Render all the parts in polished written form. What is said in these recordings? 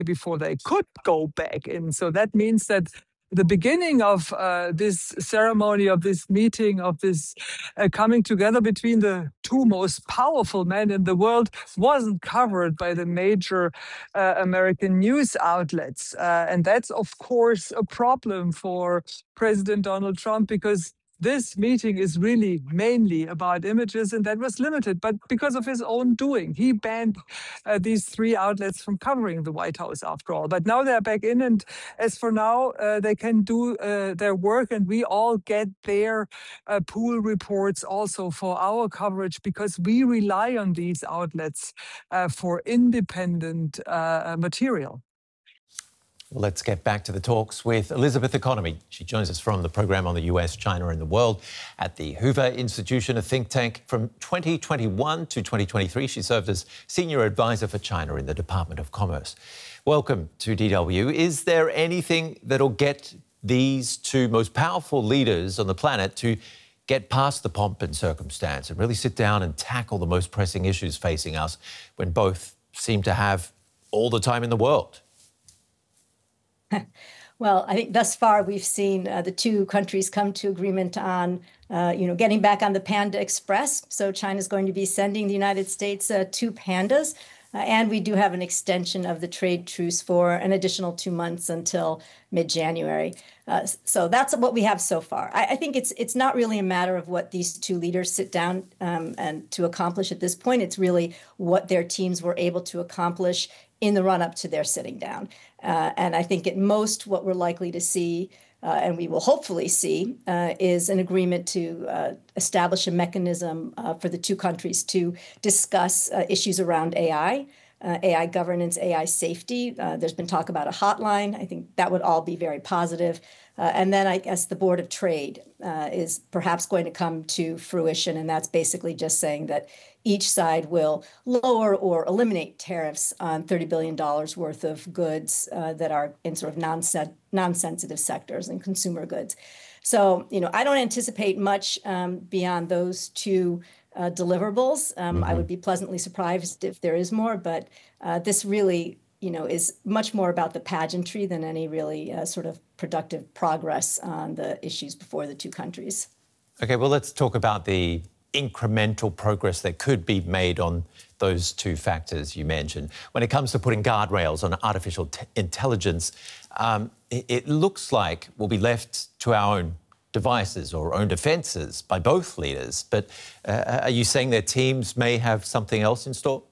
before they could go back in. So that means that the beginning of this ceremony, of this meeting, of this coming together between the two most powerful men in the world wasn't covered by the major American news outlets. And that's, of course, a problem for President Donald Trump, because this meeting is really mainly about images, and that was limited. But because of his own doing, he banned these three outlets from covering the White House, after all. But now they're back in, and as for now, they can do their work, and we all get their pool reports also for our coverage, because we rely on these outlets for independent material. Well, let's get back to the talks with Elizabeth Economy. She joins us from the program on the US, China and the world at the Hoover Institution, a think tank. From 2021 to 2023, she served as Senior Advisor for China in the Department of Commerce. Welcome to DW. Is there anything that'll get these two most powerful leaders on the planet to get past the pomp and circumstance and really sit down and tackle the most pressing issues facing us when both seem to have all the time in the world? Well, I think thus far we've seen the two countries come to agreement on, getting back on the Panda Express. So China's going to be sending the United States two pandas. And we do have an extension of the trade truce for an additional 2 months until mid-January. So that's what we have so far. I think it's not really a matter of what these two leaders sit down and to accomplish at this point. It's really what their teams were able to accomplish in the run-up to their sitting down. And I think at most what we're likely to see, and we will hopefully see, is an agreement to establish a mechanism for the two countries to discuss issues around AI, AI governance, AI safety. There's been talk about a hotline. I think that would all be very positive. And then I guess the Board of Trade is perhaps going to come to fruition, and that's basically just saying that each side will lower or eliminate tariffs on $30 billion worth of goods that are in sort of non-sensitive sectors and consumer goods. So, I don't anticipate much beyond those two deliverables. I would be pleasantly surprised if there is more, but this really, is much more about the pageantry than any really sort of productive progress on the issues before the two countries. Okay, well, let's talk about the incremental progress that could be made on those two factors you mentioned. When it comes to putting guardrails on artificial intelligence, it looks like we'll be left to our own devices or own defences by both leaders. But are you saying their teams may have something else in store?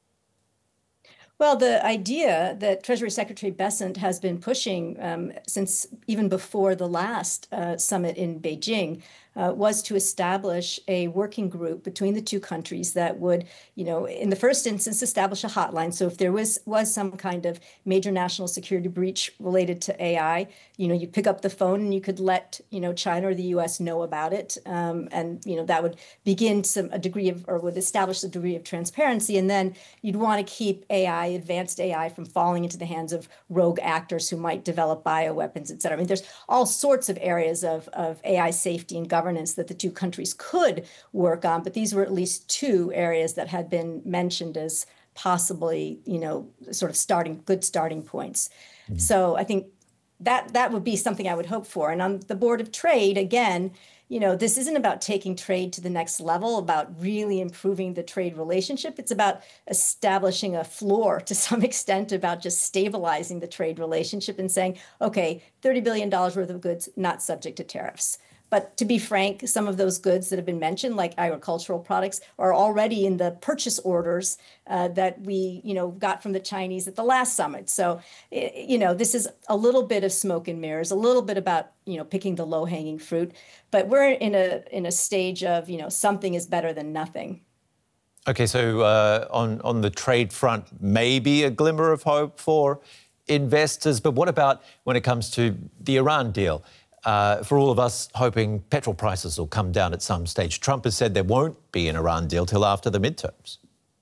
Well, the idea that Treasury Secretary Bessent has been pushing since even before the last summit in Beijing was to establish a working group between the two countries that would, in the first instance, establish a hotline. So if there was some kind of major national security breach related to AI, you pick up the phone and you could let, China or the U.S. know about it. And, that would begin would establish a degree of transparency. And then you'd want to keep advanced AI from falling into the hands of rogue actors who might develop bioweapons, et cetera. I mean, there's all sorts of areas of AI safety and governance that the two countries could work on, but these were at least two areas that had been mentioned as possibly, sort of good starting points. Mm-hmm. So I think that would be something I would hope for. And on the Board of Trade, again, this isn't about taking trade to the next level, about really improving the trade relationship. It's about establishing a floor to some extent, about just stabilizing the trade relationship and saying, okay, $30 billion worth of goods not subject to tariffs. But to be frank, some of those goods that have been mentioned, like agricultural products, are already in the purchase orders that we, got from the Chinese at the last summit. So, this is a little bit of smoke and mirrors, a little bit about, picking the low-hanging fruit. But we're in a stage of, something is better than nothing. Okay, so on the trade front, maybe a glimmer of hope for investors. But what about when it comes to the Iran deal? For all of us hoping petrol prices will come down at some stage. Trump has said there won't be an Iran deal till after the midterms.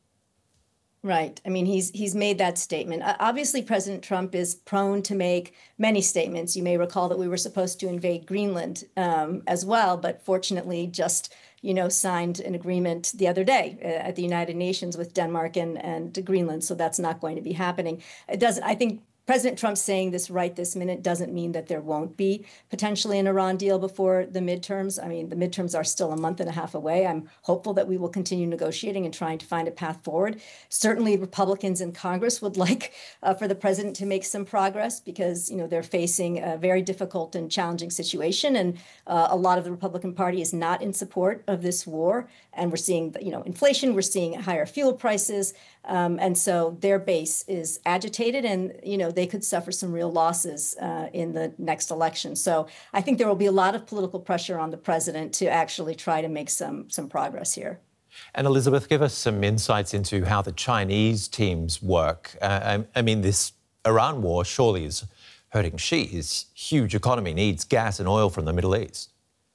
Right. I mean, he's made that statement. Obviously, President Trump is prone to make many statements. You may recall that we were supposed to invade Greenland as well, but fortunately just signed an agreement the other day at the United Nations with Denmark and Greenland. So that's not going to be happening. It doesn't, I think President Trump saying this right this minute doesn't mean that there won't be potentially an Iran deal before the midterms. I mean, the midterms are still a month and a half away. I'm hopeful that we will continue negotiating and trying to find a path forward. Certainly, Republicans in Congress would like for the president to make some progress because, they're facing a very difficult and challenging situation. And a lot of the Republican Party is not in support of this war. And we're seeing, inflation, we're seeing higher fuel prices. And so their base is agitated and, they could suffer some real losses in the next election. So I think there will be a lot of political pressure on the president to actually try to make some progress here. And Elizabeth, give us some insights into how the Chinese teams work. I mean, this Iran war surely is hurting Xi's huge economy, needs gas and oil from the Middle East.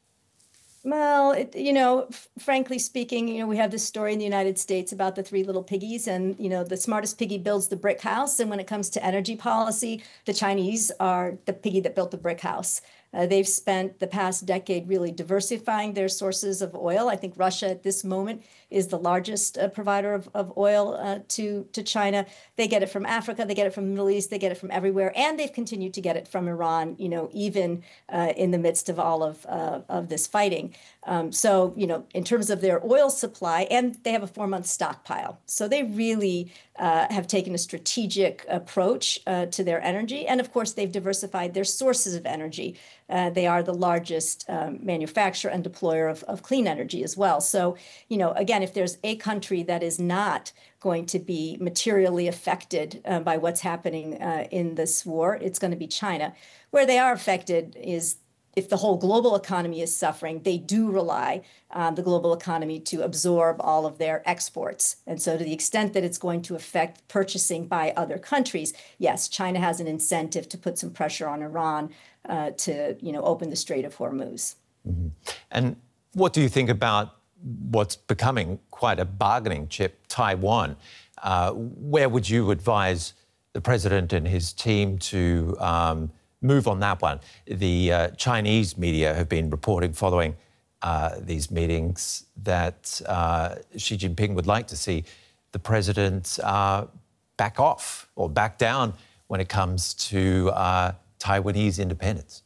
Well, frankly speaking, we have this story in the United States about the three little piggies and, the smartest piggy builds the brick house. And when it comes to energy policy, the Chinese are the piggy that built the brick house. They've spent the past decade really diversifying their sources of oil. I think Russia at this moment is the largest provider of oil to China. They get it from Africa, they get it from the Middle East, they get it from everywhere, and they've continued to get it from Iran, even in the midst of all of this fighting. So, in terms of their oil supply, and they have a 4-month stockpile. So they really have taken a strategic approach to their energy. And of course, they've diversified their sources of energy. They are the largest manufacturer and deployer of clean energy as well. So, again, if there's a country that is not going to be materially affected by what's happening in this war, it's going to be China. Where they are affected is if the whole global economy is suffering, they do rely on the global economy to absorb all of their exports. And so to the extent that it's going to affect purchasing by other countries, yes, China has an incentive to put some pressure on Iran to, open the Strait of Hormuz. Mm-hmm. And what do you think about what's becoming quite a bargaining chip, Taiwan? Where would you advise the president and his team to move on that one? The Chinese media have been reporting following these meetings that Xi Jinping would like to see the president back off or back down when it comes to Taiwanese independence.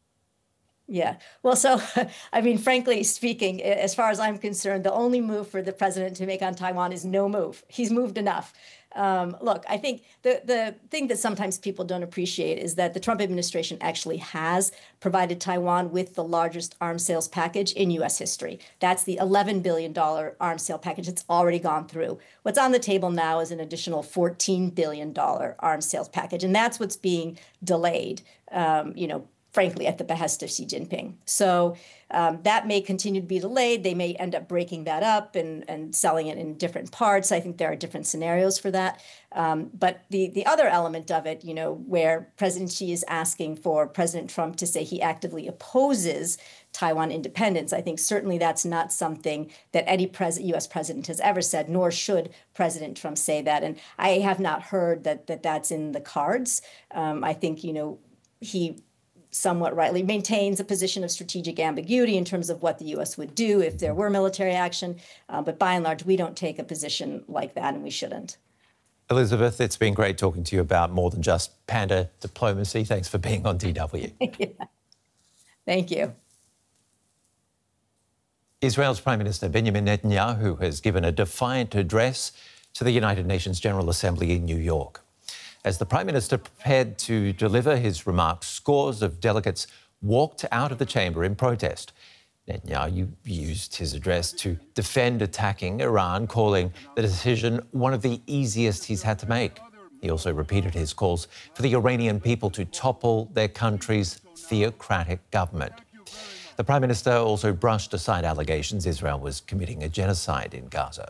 Yeah. Well, so, frankly speaking, as far as I'm concerned, the only move for the president to make on Taiwan is no move. He's moved enough. Look, I think the thing that sometimes people don't appreciate is that the Trump administration actually has provided Taiwan with the largest arms sales package in U.S. history. That's the $11 billion arms sale package. It's already gone through. What's on the table now is an additional $14 billion arms sales package, and that's what's being delayed, frankly, at the behest of Xi Jinping. So that may continue to be delayed. They may end up breaking that up and selling it in different parts. I think there are different scenarios for that. But the other element of it, where President Xi is asking for President Trump to say he actively opposes Taiwan independence, I think certainly that's not something that any U.S. president has ever said, nor should President Trump say that. And I have not heard that that's in the cards. I think, he somewhat rightly maintains a position of strategic ambiguity in terms of what the U.S. would do if there were military action. But by and large, we don't take a position like that, and we shouldn't. Elizabeth, it's been great talking to you about more than just panda diplomacy. Thanks for being on DW. Yeah. Thank you. Israel's Prime Minister Benjamin Netanyahu has given a defiant address to the United Nations General Assembly in New York. As the Prime Minister prepared to deliver his remarks, scores of delegates walked out of the chamber in protest. Netanyahu used his address to defend attacking Iran, calling the decision one of the easiest he's had to make. He also repeated his calls for the Iranian people to topple their country's theocratic government. The Prime Minister also brushed aside allegations Israel was committing a genocide in Gaza.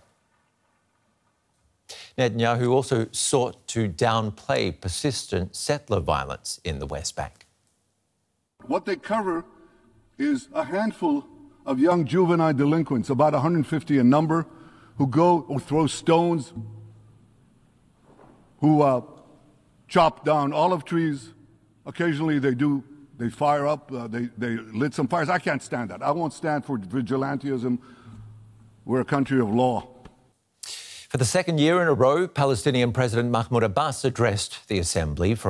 Netanyahu also sought to downplay persistent settler violence in the West Bank. What they cover is a handful of young juvenile delinquents, about 150 in number, who throw stones, who chop down olive trees. Occasionally they do they fire up, they lit some fires. I can't stand that. I won't stand for vigilantism. We're a country of law. For the second year in a row, Palestinian President Mahmoud Abbas addressed the assembly from